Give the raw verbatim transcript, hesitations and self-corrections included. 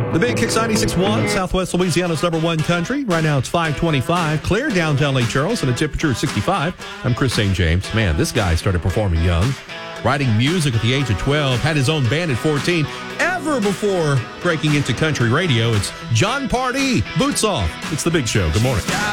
The Big Kicks ninety-six point one, Southwest Louisiana's number one country. Right now it's five twenty-five. Clear downtown Lake Charles and a temperature of sixty-five. I'm Chris Saint James. Man, this guy started performing young, writing music at the age of twelve, had his own band at fourteen. Ever before breaking into country radio, it's Jon Pardi. Boots off. It's The Big Show. Good morning.